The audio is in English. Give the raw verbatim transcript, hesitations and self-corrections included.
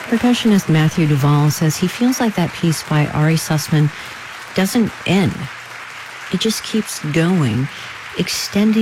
Percussionist Matthew Duvall says he feels like that piece by Ari Sussman doesn't end. It just keeps going, extending